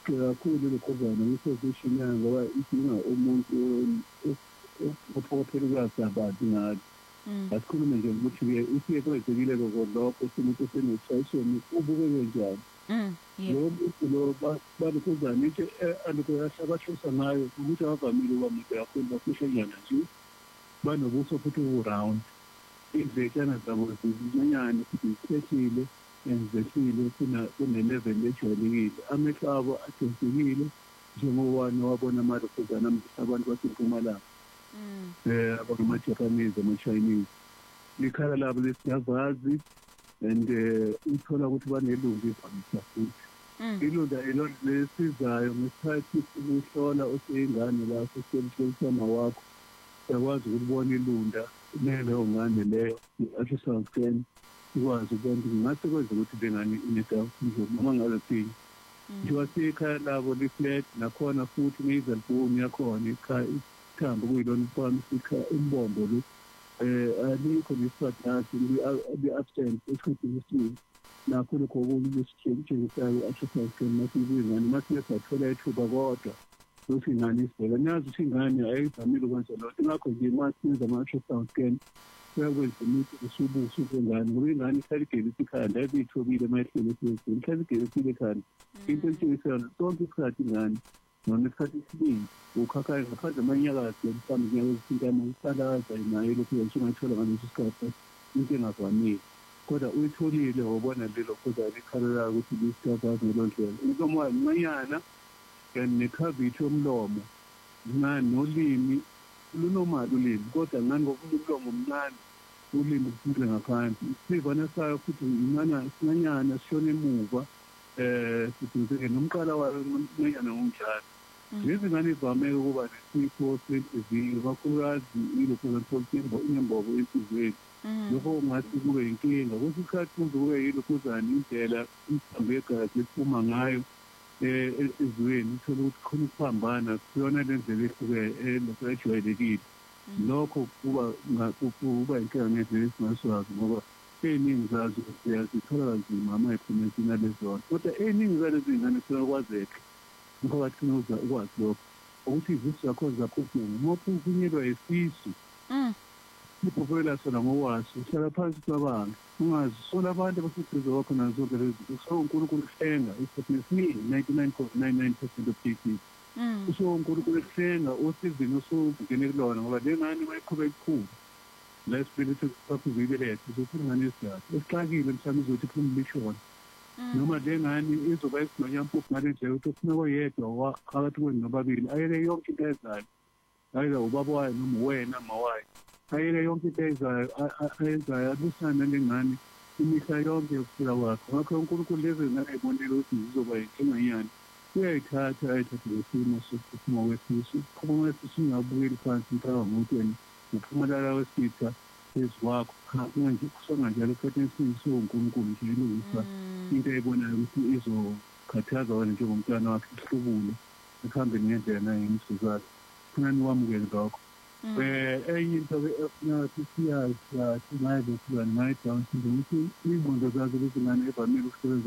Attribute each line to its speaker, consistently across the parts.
Speaker 1: kakhulu lokhuzana ngiposition yami ngoba idinga umuntu ophophela kabantu ngathi asikhulume nje ukuthi-ke ifike kwenzekile lokho simuntu sene-excision ubukeke njani lo muntu lo balokhuzana into ahlabahlusa ngayo ukuthi abavamile uba muntu kakhulu bafishanyana nje banobuso futhi ubu-round iy'vetshana zabo zincanyane futhi zikhethile and zehlile kune-level ejwayelekile amehlo abo adensekile njengowani wabona amalokhuzana abantu basempumalanga abangama-Japanese ama-Chinese ikhala labo lesiyavazi and uthola ukuthi banelunga ivamisa futhi ilunda ilona lesizayo ngesikhathi ukuhlola oseyingane lapho selisama wakho uyakwazi ukubona ilunda leyo ngane leyo i-ultrasound scan ikwazi ukubona ukuthi ngase kwenza ukuthi lengane ine-Down syndrome noma ngabe thini njengoba siyikhaya labo li-flat nakhona futhi nasal bone yakhona ikhambo kuyilona kwamisika umbombo lo alikho nesifadasi li-absent esikhathini esiningi nakho lokho okunye esitshengisayo i-ultrasound scan masiyibuyingane masiyesathola ithuba kodwa ukuthi ingane isibheka nazi ukuthi ingane ayivamile ukwenza lokho ingakho nje masiyenza ama-ultrasound scan kuyakwenza imithi usubuso kwengane ngoba ingane ihlala igelisa ikhanda ayibithobile mayehlele esiyezini ihlala igelisa ikhanda into entshengisana sonke isikhathi ingane noma isikhathi esiningi ukhakhaya ngaphandle amanyakazi mhlawumbe kunyaka ezithintana usalaza nayo lokhu njengathola ngaleso sikhathi into engavamile kodwa uyitholile wabona lelo khuzana ikhala layo ukuthi lisikazazi ngelo ndlela umlomo wayo mncanyana and nekhavithi yomlomo ngani nolimi lunomali ulimi kodwa ngani ngokumlomo mncane ulimi kuphile ngaphansi isivana sayo futhi sincanyana sishona emuva futhi nomqala wayo mncanyana ngokunjalo lezi ngane ivame ukuba nesifo senhliziyo kakhulukazi ilokhu inembobo enhliziyweni lokho kungathi kube inkinga kwesinye isikhathi kube yilokhuzana indlela imthambo yegazi ephuma ngayo ezweni uthola ukuthi khona ukuphambana kuyona le ndlela ehlukene ejwayelekile lokho kuba inkinga ngendlela esingaswazi ngoba ey'ningi zazo siyazithola kanzima ama-implementing alezona kodwa ey'ningi zalezi ngane siyakwazeka umphakathi funa ukwazi lokho ukuthi izisu zakho zaphuthume uma uphunyelwa isisu iphophelela sona ngokwazi uhlala phansi kwabanga ungazisola abantu abaseduze kwakho nazo zonke lezi zinto kusho uNkulunkulu kuhlenga isikhathini esiningi 99.99% of cases kusho uNkulunkulu kuhlenga osizini osungene kulona ngoba le ngane mayiqhubeka ikhulu la isibelethwe sakho zibelethe uzofuna ingane yesigazi esixakile mhlawumbe izothi iphuma lishona noma le ngane izoba isinonyampuphu ngale ndlela ukuthi ufuna koyedwa phakathi kwenu nobabili ayele yonke into ezayo ayela ubaba wayo noma wena mawayo ayele yonke into ayenzayo abusana nale ngane imihla yonke yokuphila kwakho ngakho uNkulunkulu lezi ngane ayibonile ukuthi zizoba yinkinga yani uyayithatha ayithathe ngesimo sokuphuma kwesisu uphuma kwesisu ungabukeli phansi mntaka ngomntweni uphumelela wesitha phezu kwakho manje kusonga njalo esikhathini esiningi soNkulunkulu nje ilungisa into eyibonayo ukuthi izokhathaza wena njengomntwana wakhe ihlubule ekuhambeni ngendlela naye imsizakhe funa niwamukele lokho enye into-ke efuna ukuthi siyazi kahle ngayo lokhuzana ngayo i-Down syndrome ukuthi iy'ngqondo zazo lezi ngane evamile ukusebenza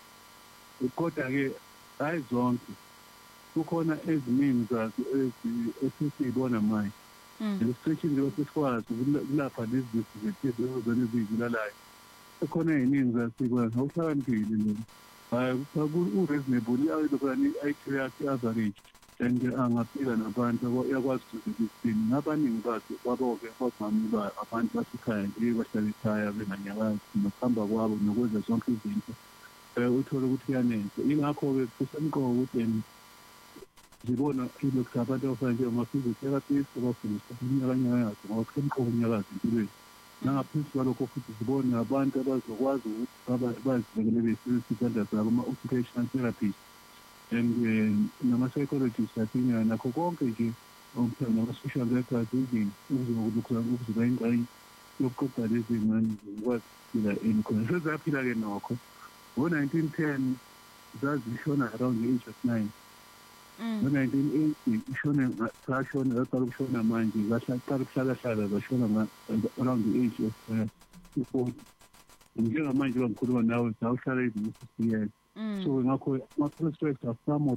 Speaker 1: kahle kodwa-ke hhayi zonke kukhona eziningi zazo esesiy'bona manje restriction njengoba sesikwazi ukulapha lezi zifu zethize zona eziy'bulalayo ekhona ey'ningi zasikwazi ngawuhlakaniphile lokho hhayi u-reasonable lokhani i-cardiac average and angaphila nabantu uyakwazi ukuthi isini ngabaningi bazo kwabo-ke kwabamile abantu basekhaya nje bahlala ekhaya benganyakazi nokuhamba kwabo nokwenza zonke izinto uthole ukuthi uyanenza ingakho-ke kusemqoka ukuthi ngibona ilokhu abantu abafana njengama-physiotherapist abafundisa iminyakanyakazi ngoba kusemqoka umnyakazi empilweni nangaphezu kwalokho futhi zibone abantu abazokwazi ukuthi bazibekele besebenzisa izandla zabo ama-occupational therapist and nama-psychologists athinya nakho konke nje nama-social workers izinto ukuzoba ingxenye yokuqoqa lezi ngane zikwazi ukuphila khona sezaphila-ke nokho ngo-1910 zazishona around the age of 9 ngo-1980 ishone zashona zaqala ukushona manje zaqala ukuhlalahlala zashona around the age of 40 njengamanje bangikhuluma nawe zawuhlala even u-50 years so ngakho ama-prospects are far more